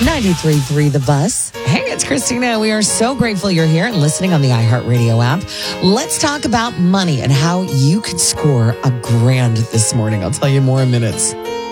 93.3 The Bus. Hey, it's Christina. We are so grateful you're here and listening on the iHeartRadio app. Let's talk about money and how you could score $1,000 this morning. I'll tell you more in minutes.